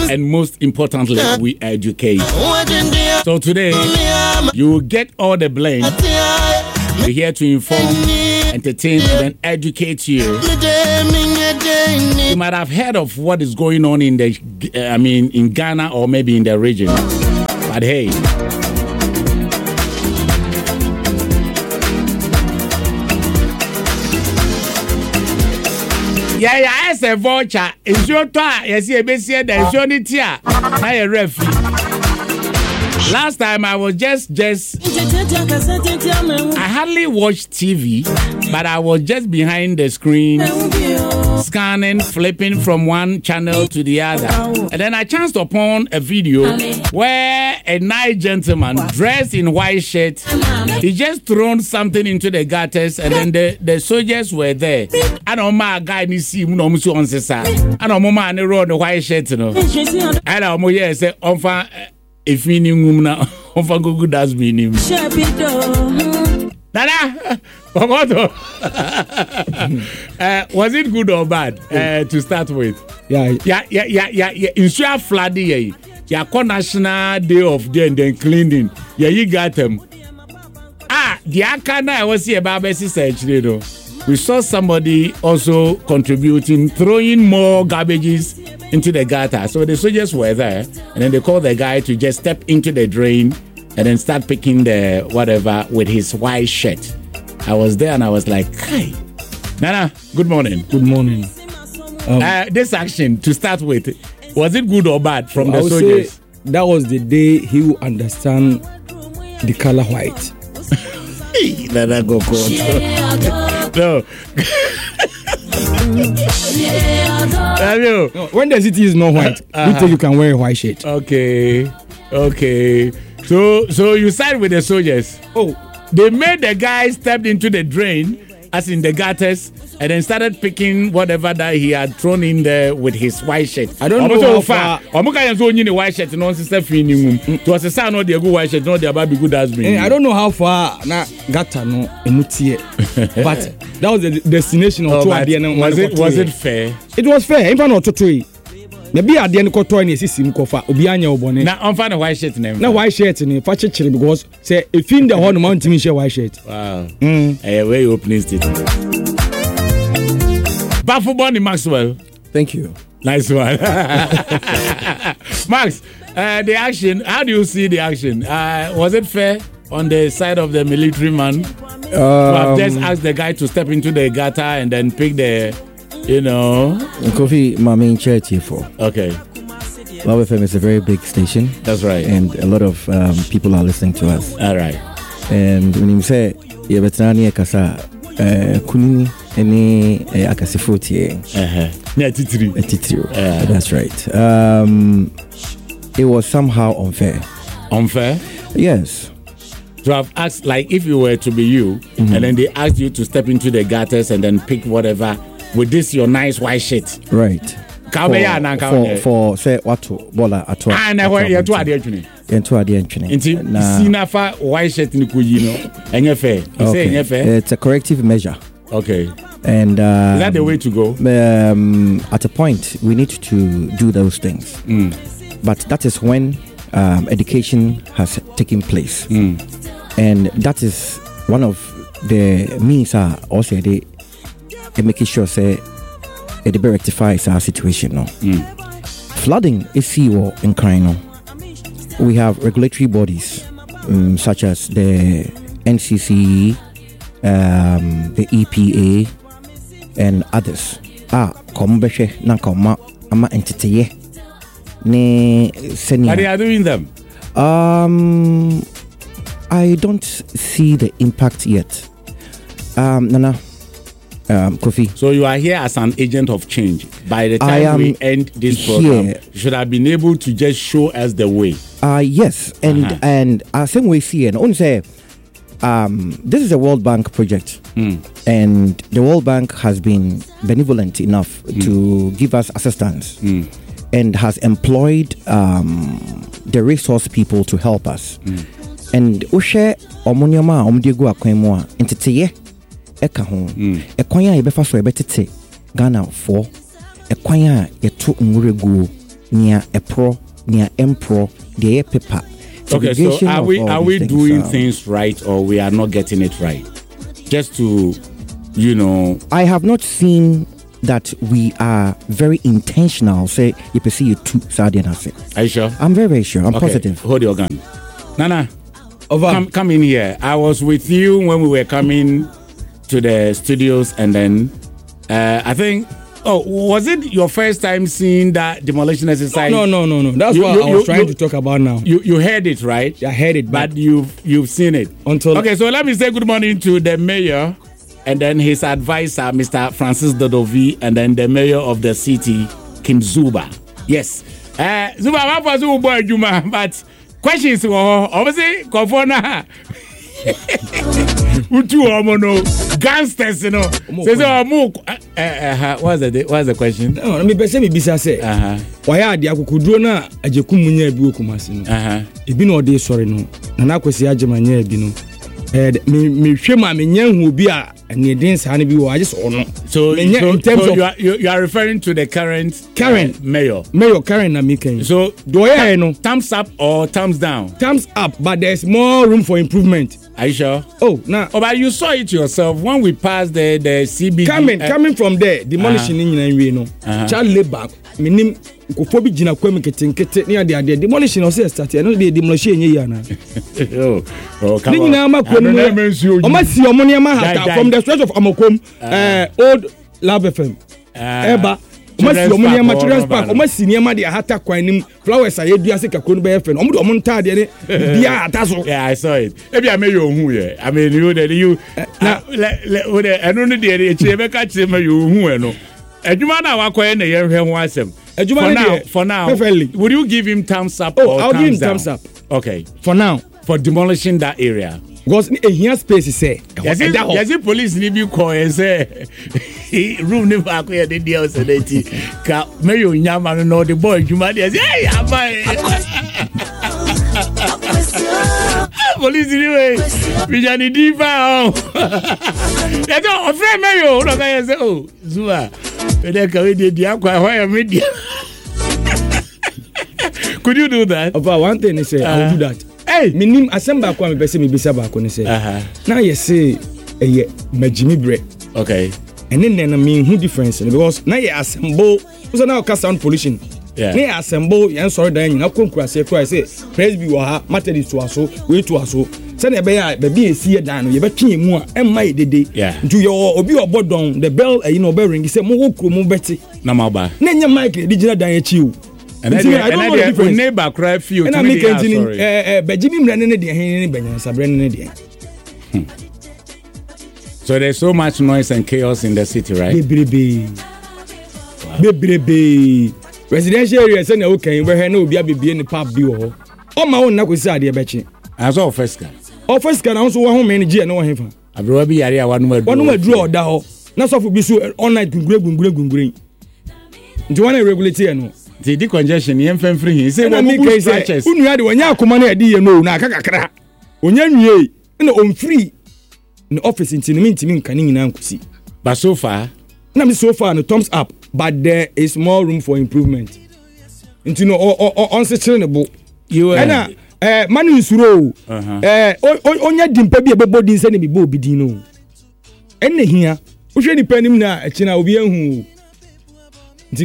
and most importantly, we educate. So today, you will get all the blame. We're here to inform, entertain, and educate you. You might have heard of what is going on in in Ghana or maybe in the region. But hey, as a vulture, it's your time. Yes, you see, there's your tia. I a referee. Last time I was just I hardly watched TV, but I was just behind the screen, scanning, flipping from one channel to the other. And then I chanced upon a video where a nice gentleman dressed in white shirt, he just thrown something into the gutters, and then the soldiers were there. And my guy ni see no musu on sesa. And my man rode the white shirt no. And I say if you knew now, good has been him. Nana, was it good or bad to start with? Yeah. In sure flooding, yeah, National Day of Day and then cleaning. Yeah, you got them. The Akana I was here about essentially though. We saw somebody also contributing, throwing more garbages into the gutter. So the soldiers were there, and then they called the guy to just step into the drain and then start picking the whatever with his white shirt. I was there and I was like, hey, Nana, good morning. Good morning. This action, to start with, was it good or bad from the soldiers? Say that was the day he will understand the color white. Nana, go. No. When the city is not white, you think you can wear a white shirt. Okay. So you side with the soldiers. Oh, they made the guy step into the drain, as in the gutters, and then started picking whatever that he had thrown in there with his white shirt. I don't know how far. The white shirt, no sister feeling. To us, son, no, the good white shirt, no, the baby good has been. I don't know how far na gata no emutie, but that was the destination of two. Was it fair? It was fair. Even not to maybe at the end koto ni sisim kofa obi anya obone. Na on find a white shirt name. Na white shirt ni fa chechire because say if in the whole mountain share white shirt. Wow. Where you opening it. Bafu Bonnie Maxwell. Thank you. Nice one. Max, the action, how do you see the action? Was it fair on the side of the military man? To have just asked the guy to step into the gutter and then pick the, Kofi, my main church here for. Okay. Love FM is a very big station. That's right. And a lot of people are listening to us. All right. And when you say, you're veterani kasa, kunini, any akasifuti. That's right. It was somehow unfair. Unfair? Yes. To have asked, like if you were to be you, and then they asked you to step into the gutters and then pick whatever with this your nice white shirt. Right. For say what bola atwa. White shirt it's a corrective measure. Okay. And is that the way to go? At a point we need to do those things. But that is when education has taken place. And that is one of the means also they making sure say it rectifies our situation. No? Flooding is in Kraino. We have regulatory bodies such as the NCC, the EPA, and others. But they are doing them. I don't see the impact yet. Nana, Kofi. So you are here as an agent of change. By the time we end this program, you should have been able to just show us the way. Yes, and same way see and only say this is a World Bank project, and the World Bank has been benevolent enough to give us assistance, and has employed the resource people to help us. And Ushe Omonyama Omdigo Akwemwa Entity Eka home. Ekwanya Yebefa so ebetete Ghana for Ekwanya Yetu Nguregu near a pro, near empro, the paper. Okay, so are we doing things right or we are not getting it right? Just to, I have not seen that we are very intentional. Say, you can see you too, Sadian Hase. Are you sure? I'm very, very sure. I'm positive. Hold your gun. Nana, come in here. I was with you when we were coming to the studios, and then I think. Oh, was it your first time seeing that demolition exercise? No. That's what I was trying to talk about now. You heard it, right? I heard it, but you've seen it. Okay, so let me say good morning to the mayor, and then his advisor, Mr. Francis Dodovi, and then the mayor of the city, Kim Zuba. Yes, Zuba, what was your boy Juma? But questions, obviously, Kofona. Utu omono gangsters, Say what's the question? No, me pese me bisa say. Why are the akukuduro na ajekumunya ebi okumase no. Ebi no dey sorry no. Na akwesi ajemanya ebi no. Me hwema me nyan hu bi a ne den sa ne bi wo aje so no. So you are referring to the current mayor. Mayor Karen na Miken. So do you know thumbs up or thumbs down? Thumbs up, but there's more room for improvement. Are you sure? Oh, now. But you saw it yourself when we passed the CBD. Coming from there, demolishing in child labor. Minim kofobi jina kwemi ketenkete ni ade demolition o say start no dey demolition ye yana. Oh, come on. Ni na ma kwenu. O ma si omo ni ma hata from the stretch of Amokom, old Lab FM. Eba o ma si omo ni ma Children's Park, o ma si ni ma de hata kwan nim flowers ayedu ase kakro be FM. Omo de omo nta de ne bia hata so. Yeah, I saw it. Ebi ame yo hu ye. I mean you na eno no de e be ka chire me yo hu no. Ejuma na wakoye na ye hwe ho asem. For now, perfectly. Would you give him thumbs up? Oh, I'll give him thumbs up. Okay. For now, for demolishing that area. Because here space is say. Yes, police need you call and say room never acquire the deal so that ka me you nyama no the boy Juma dey say hey abai. Police anyway. We jani diva. They don't friend me you no can say oh Zuma. They can we dey akwa why media. Could you do that? About one thing, say I'll do that. Hey, minim assemble kwa me pese me bisa ba ko ne say. Now you say majimi bre. Okay. And then me who difference because now you assemble. So now cast sound pollution. Yeah. Now assemble you sorry dan na konkura say cry say presby wo ha methodist to aso we to aso. Say na be ya be esi dan no ye be twen mu a emma ye dede. Ntu yo obi obodon the bell be ring say mo wo kro mo beti. Na ma ba. Na nya mic digital dan achi o. And then the neighbor cry few to me sorry. Bejimi mrane ne de hen ne benyansa bre ne de. So there's so much noise and chaos in the city, right? Bebrebe. Residential area say na okay we he na obi abebie ne pub bi wo. O ma won na kwesi ade bechi. Aso officer. Officer na so wo ho men je na wo hefa. Abro bi yare a wanu maduro oda ho. Na sofo bi so all night gungure. Nti wana regulate no. The congestion yen fan free he say we move stretches. Unu ya de wonya akoma na edi ye no na akakakra. Onya nwie na on free. No office ntimi nka ni nyina nkusi. But so far no thumbs up, but there is more room for improvement. Nti no on sustainable. You na manu isuro. Onya dimpa bi ebebo din se ne bibo obidin no. Enne hia. Wo hwe ni panim na akina obi ahu. This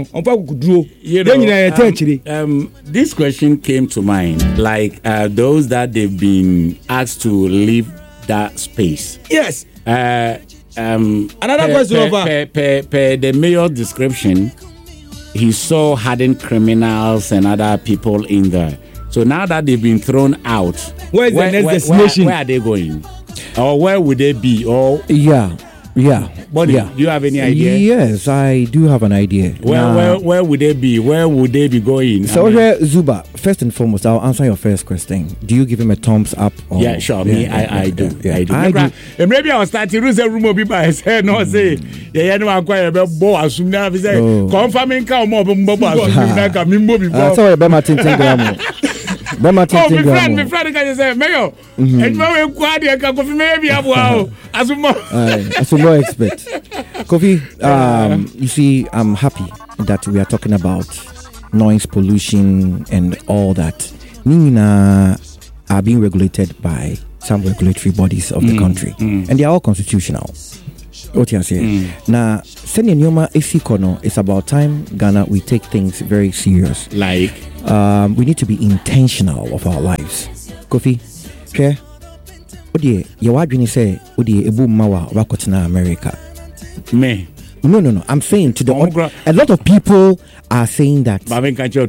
question came to mind, like those that they've been asked to leave that space. Yes. Another question per the mayor's description, he saw hardened criminals and other people in there. So now that they've been thrown out, where is the next destination? Where are they going? Or where would they be? Or Yeah. Buddy, do you have any idea? Yes, I do have an idea. Where would they be? Where would they be going? So, Zuba, first and foremost, I'll answer your first question. Do you give him a thumbs up? Or, yeah, sure. I do. I do. Maybe I was starting to say room of people. I said, no, say, yeah, no, I'm quite a boy. I assume now, I say, confirming come up, sorry, but my tinting. My friend can say, Mayo, and no quite a cup of maybe as more expert. Kofi, you see, I'm happy that we are talking about noise pollution and all that, Nina are being regulated by some regulatory bodies of the country, and they are all constitutional. What you say? Now, sending Yoma Esikono, it's about time Ghana we take things very serious. Like, we need to be intentional of our lives. Kofi, okay? Odie, your wadwini say, Odie, Ebu Mawa, Wakotna America. Me. No. I'm saying to the a lot of people are saying that. But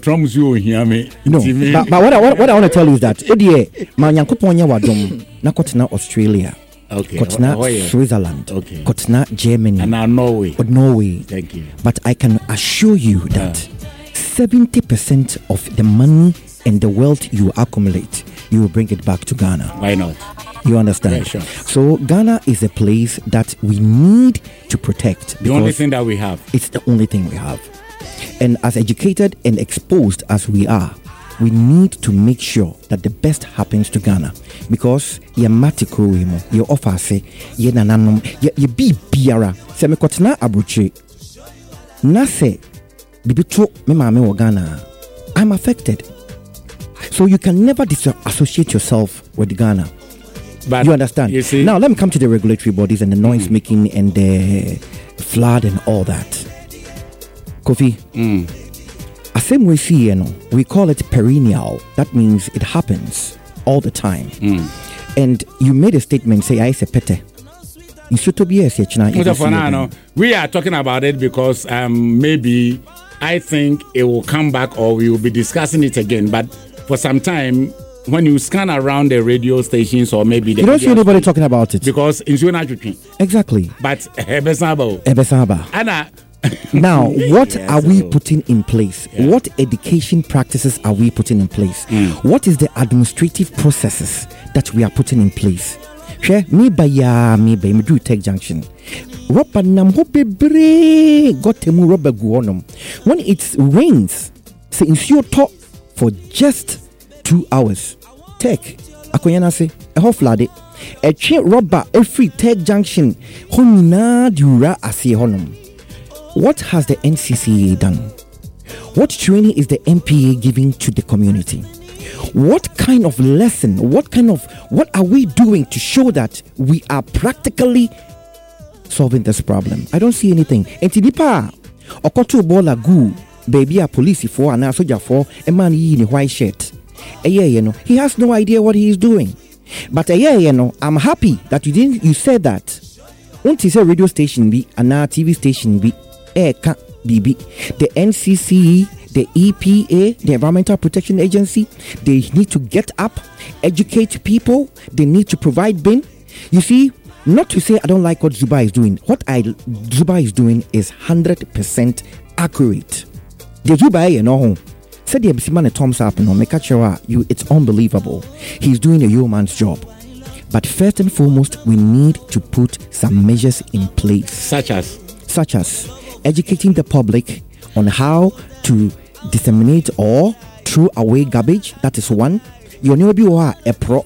what I want to tell you is that Odie, Manyankoponya Wadom, Nakotna Australia. Okay. Kotna Switzerland. Okay. Kotna Germany. And now Norway. Norway. Thank you. But I can assure you that 70% of the money and the wealth you accumulate, you will bring it back to Ghana. Why not? You understand? Yeah, sure. So Ghana is a place that we need to protect. The only thing that we have. It's the only thing we have. And as educated and exposed as we are, we need to make sure that the best happens to Ghana. Because your matiko, your offer say, ye nananom, ye be biara, se me kotna abruche. Na se, bibito me mame wa Ghana. I'm affected. So you can never disassociate yourself with Ghana. But you understand? You see? Now let me come to the regulatory bodies and the noise making and the flood and all that. Kofi, a same way see, we call it perennial. That means it happens all the time. And you made a statement, say, I say pete. We are talking about it because maybe I think it will come back or we will be discussing it again. But for some time, when you scan around the radio stations or maybe the you don't see anybody talking about it because in exactly. But Ebesaba. Anna. Now, what are we putting in place? What education practices are we putting in place? What is the administrative processes that we are putting in place? Me do Tech Junction. When it rains, say in top for just 2 hours. Tech, akoyana say a whole flood. A chain rubber every Tech Junction. Honina dura asi honum. What has the NCCA done? What training is the MPA giving to the community? What kind of lesson? What are we doing to show that we are practically solving this problem? I don't see anything. Entidipa, okoto bola gu, baby a police for and a soldier for a man in a white shirt. He has no idea what he is doing. But I'm happy that you said that. Won't you say radio station be and now TV station be? BB, the NCCE, the EPA, the Environmental Protection Agency, they need to get up, educate people. They need to provide bin. You see, not to say I don't like what Zuba is doing. What Zuba is doing is 100% accurate. The Zuba, said the Ebisimane thumbs up, it's unbelievable. He's doing a yeoman's job. But first and foremost, we need to put some measures in place. Such as educating the public on how to disseminate or throw away garbage. That is one. You never be a pro.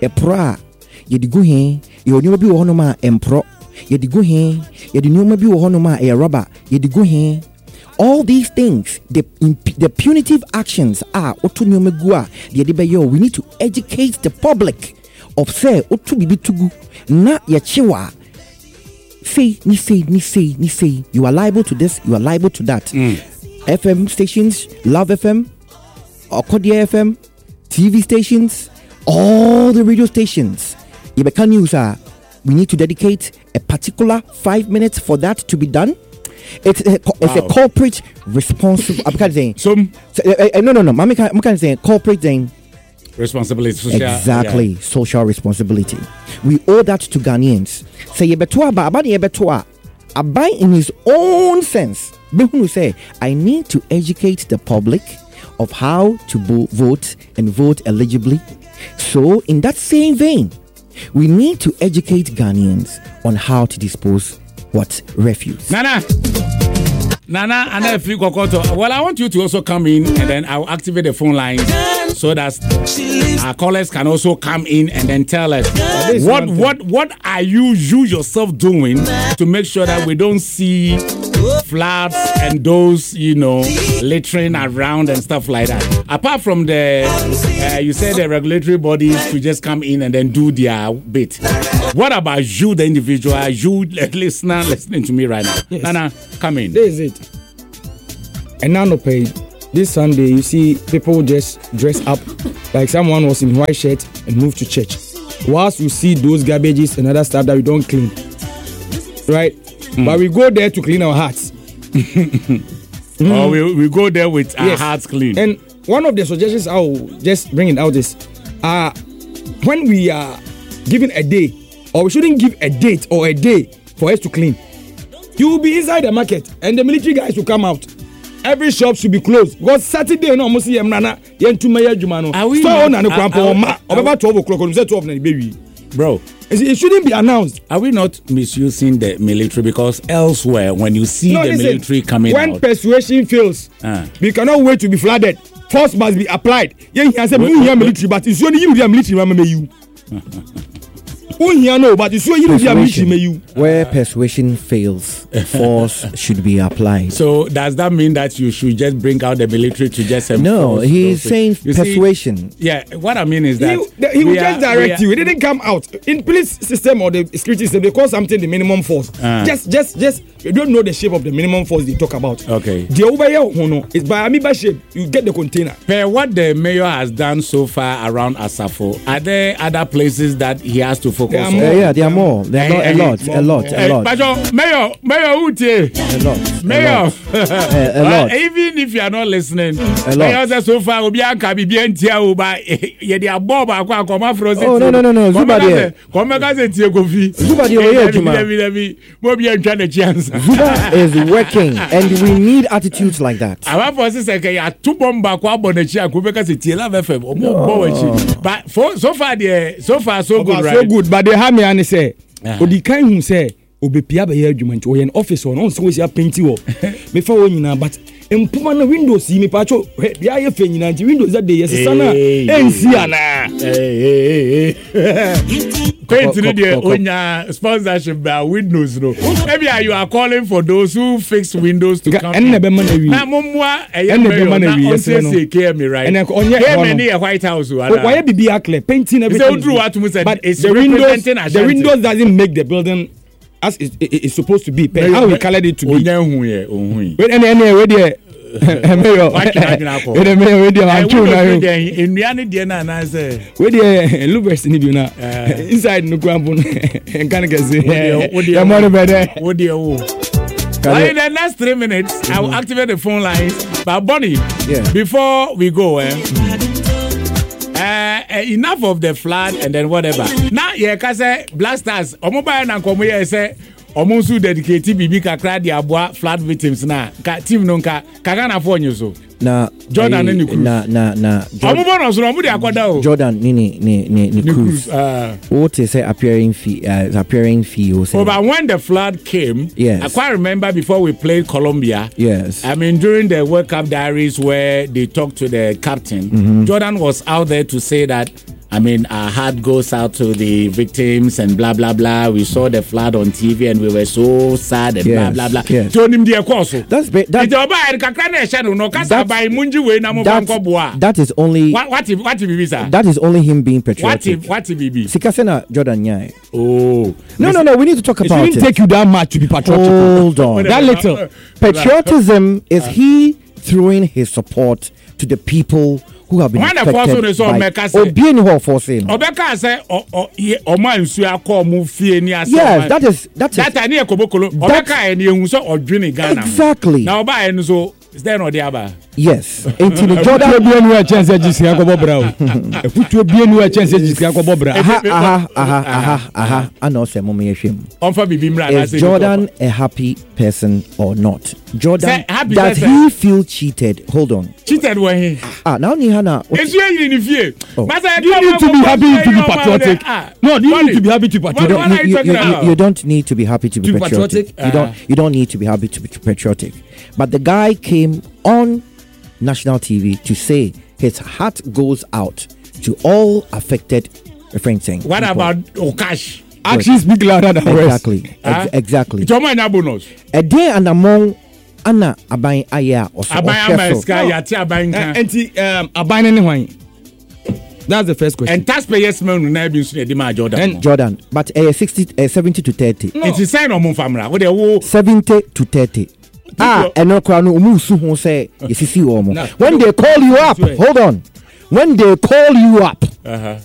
You go here. You never be a empro. You go here. You never be a rubber. You go here. All these things, the punitive actions are we need to educate the public of say na yachiwa. Say, you are liable to this, you are liable to that. FM stations, Love FM, Okodia FM, TV stations, all the radio stations. We need to dedicate a particular 5 minutes for that to be done. It's a corporate responsible. I'm saying no. I'm saying corporate thing. Responsibility, social, social responsibility. We owe that to Ghanaians. Say Abai in his own sense. Say, I need to educate the public of how to vote and vote eligibly. So, in that same vein, we need to educate Ghanaians on how to dispose refuse. Nana, and if you well, I want you to also come in and then I'll activate the phone lines so that our callers can also come in and then tell us what are you yourself doing to make sure that we don't see floods and those, littering around and stuff like that. Apart from you said the regulatory bodies to just come in and then do their bit. What about you, the individual, you listener listening to me right now? Yes. Nana, come in. This is it. And now no pay. This Sunday, you see people just dress up like someone was in white shirt and moved to church. Whilst you see those garbages and other stuff that we don't clean. Right? But we go there to clean our hearts. Or we go there with our hearts clean. And one of the suggestions I will just bring it out is when we are given a day, or we shouldn't give a date or a day for us to clean. You will be inside the market and the military guys will come out. Every shop should be closed. Because Saturday, no, almost here, Nana, Yentumaya Jumano. So, about 12 o'clock, on 12 baby. Bro, it shouldn't be announced. Are we not misusing the military? Because elsewhere, when you see military coming out, when persuasion fails, we cannot wait to be flooded. Force must be applied. Yeah, he has said, military, but it's only you military, you. Where persuasion fails, force should be applied. So does that mean that you should just bring out the military to just enforce? No, he's saying persuasion. What I mean is that he will just direct you. It didn't come out in police system or the security system. They call something the minimum force. Just you don't know the shape of the minimum force they talk about. Okay. The over is by amoeba shape. You get the container. Per what the mayor has done so far around Asafo, are there other places that he has to focus on? There are more. There are a lot. Mayor, Uche. A lot. Mayor. A lot. Even if you are not listening, a lot. Mayor says so far, Obianka Bibientia Uba, Yedia Boba, Kwakoma Frozen. Oh, no. Zubadi. Zuba is working, and we need attitudes like that. But so far, so good, right? So good, but they have me and say, Odi kind who say, Obepia be argument, or an office or on so is your painting before you know, but in Pumana windows, see me patcho, the eye of windows that day, yes, Sana, and Siana. Sponsorship by windows, no. Maybe you are calling for those who fix windows to come. And never money. Now, Mumwa, and never money. Right? And only a White House. Why be a clear painting everything? But it's the windows doesn't make the building as it's supposed to be. How we colored it to be. Wait, anyway, there. Inside no crumble and can get in the next 3 minutes, I will activate the phone lines. But Bonnie, before we go, enough of the flood and then whatever. Now, blasters, Omoba and Komoya say. Omonsu dedicate bibi kakra di aboa flood victims na ka team no nka kagana for you so na Jordan ni cruise na omo no so omo di akoda o Jordan ni cruise what is appearing fee but when the flood came, yes, I quite remember before we played Colombia, yes, I mean during the World Cup diaries where they talked to the captain, Jordan was out there to say that I mean, our heart goes out to the victims and blah, blah, blah. We saw the flood on TV and we were so sad and blah, blah, blah. Yes. That is only... That is only him being patriotic. What if he Sikasena Jordan Nyai. Oh. No, we need to talk about it. It didn't take you that much to be patriotic. Hold on. That little. Patriotism is he throwing his support to the people who have been affected by Obieni Hall forcing. Obeka say yes, that is exactly. Now buy and so is there no there? Yes. Into the Jordan chance is Jordan a happy person or not? Jordan, does he feel cheated? Hold on. Cheated when he now Nihana. You need to be happy to be patriotic. No, you need to be happy to be patriotic. You don't need to be happy to be patriotic. You don't need to be happy to be patriotic. But the guy came on national TV to say his heart goes out to all affected saying. What about Okash? Actions speak louder than words. Exactly. Exactly. It's a bonus. A day and among Anna Abain Aya or Abain Sky Abain Abain anyway. That's the first question. And taxpayers men will never be the Jordan. Jordan, but 70 to 30. No. It's a sign of Mufamra. What they 70 to 30. And no crown who say when they call you up, hold on. When they call you up,